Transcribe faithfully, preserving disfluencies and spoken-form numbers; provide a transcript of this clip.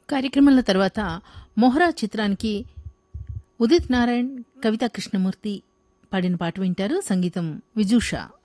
కార్యక్రమంలో తర్వాత మొహరా చిత్రానికి ఉదిత్ నారాయణ్, కవితా కృష్ణమూర్తి పాడిన పాట వింటారు. సంగీతం విజూష.